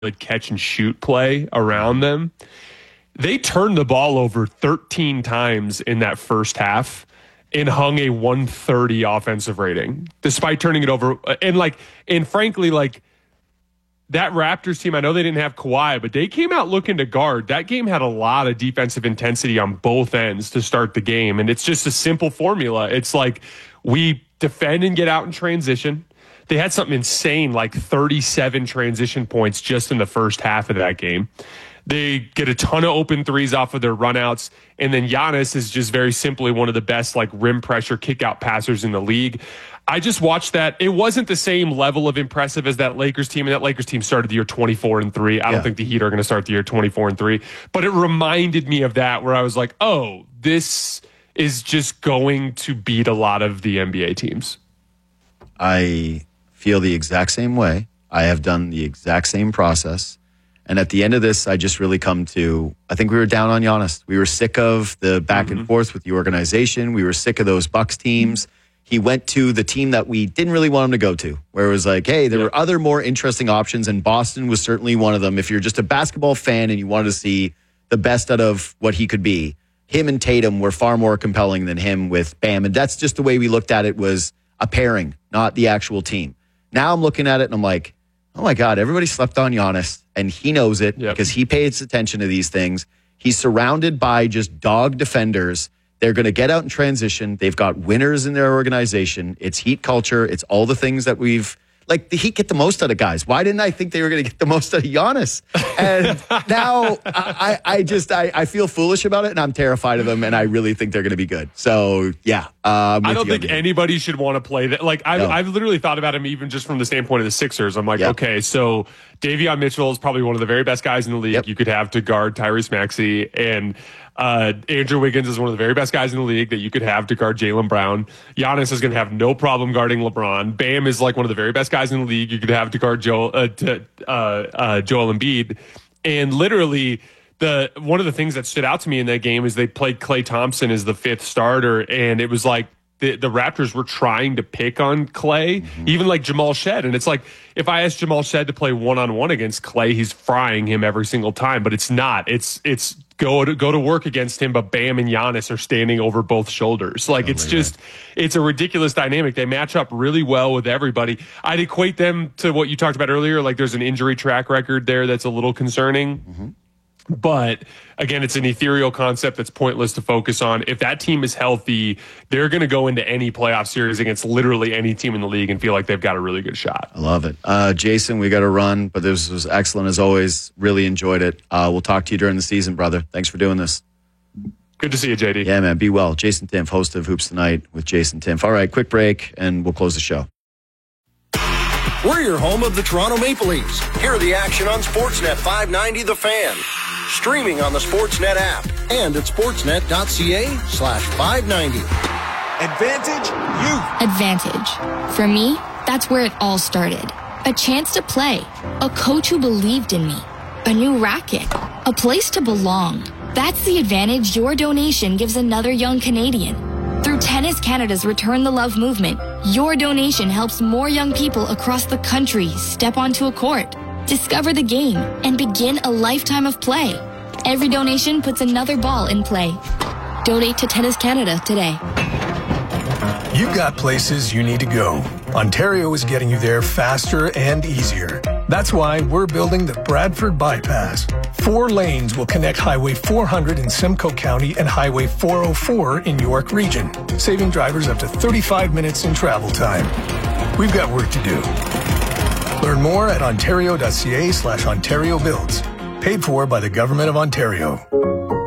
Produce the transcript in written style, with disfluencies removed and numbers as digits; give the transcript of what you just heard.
catch and shoot play around them. They turned the ball over 13 times in that first half and hung a 130 offensive rating, despite turning it over. And frankly, that Raptors team, I know they didn't have Kawhi, but they came out looking to guard. That game had a lot of defensive intensity on both ends to start the game. And it's just a simple formula. It's like we defend and get out in transition. They had something insane, like 37 transition points just in the first half of that game. They get a ton of open threes off of their runouts. And then Giannis is just very simply one of the best rim pressure kick out passers in the league. I just watched that. It wasn't the same level of impressive as that Lakers team. And that Lakers team started the year 24-3. I don't think the Heat are going to start the year 24-3. But it reminded me of that, where I was like, oh, this is just going to beat a lot of the NBA teams. I feel the exact same way. I have done the exact same process. And at the end of this, I just really come to, I think we were down on Giannis. We were sick of the back and forth with the organization. We were sick of those Bucks teams. He went to the team that we didn't really want him to go to, where it was like, hey, there were other more interesting options, and Boston was certainly one of them. If you're just a basketball fan and you wanted to see the best out of what he could be, him and Tatum were far more compelling than him with Bam. And that's just the way we looked at it, was a pairing, not the actual team. Now I'm looking at it and I'm like, oh my God, everybody slept on Giannis, and he knows it because he pays attention to these things. He's surrounded by just dog defenders. They're going to get out in transition. They've got winners in their organization. It's Heat culture. It's all the things that we've, the Heat get the most out of guys. Why didn't I think they were going to get the most out of Giannis? And now I feel foolish about it, and I'm terrified of them, and I really think they're going to be good. So, yeah. I don't think anybody should want to play that. I've literally thought about him even just from the standpoint of the Sixers. I'm like, okay, so Davion Mitchell is probably one of the very best guys in the league you could have to guard Tyrese Maxey, and Andrew Wiggins is one of the very best guys in the league that you could have to guard Jaylen Brown. Giannis is going to have no problem guarding LeBron. Bam is one of the very best guys in the league you could have to guard Joel Embiid. And literally, one of the things that stood out to me in that game is they played Klay Thompson as the fifth starter, and it was like the Raptors were trying to pick on Klay, even Jamal Shed. And it's like, if I asked Jamal Shed to play one-on-one against Klay, he's frying him every single time. But it's not. It's go to work against him, but Bam and Giannis are standing over both shoulders. It's a ridiculous dynamic. They match up really well with everybody. I'd equate them to what you talked about earlier. There's an injury track record there that's a little concerning. But again, it's an ethereal concept that's pointless to focus on. If that team is healthy, they're going to go into any playoff series against literally any team in the league and feel like they've got a really good shot. I love it. Jason, we got to run, but this was excellent as always. Really enjoyed it. We'll talk to you during the season, brother. Thanks for doing this. Good to see you, JD. Yeah, man. Be well. Jason Timpf, host of Hoops Tonight with Jason Timpf. All right, quick break, and we'll close the show. We're your home of the Toronto Maple Leafs. Hear the action on Sportsnet 590 The Fan. Streaming on the Sportsnet app and at sportsnet.ca/590. Advantage Youth. Advantage. For me, that's where it all started. A chance to play. A coach who believed in me. A new racket. A place to belong. That's the advantage your donation gives another young Canadian. Through Tennis Canada's Return the Love movement, your donation helps more young people across the country step onto a court, discover the game, and begin a lifetime of play. Every donation puts another ball in play. Donate to Tennis Canada today. You've got places you need to go. Ontario is getting you there faster and easier. That's why we're building the Bradford Bypass. 4 lanes will connect Highway 400 in Simcoe County and Highway 404 in York Region, saving drivers up to 35 minutes in travel time. We've got work to do. Learn more at ontario.ca/Ontario Builds. Paid for by the Government of Ontario.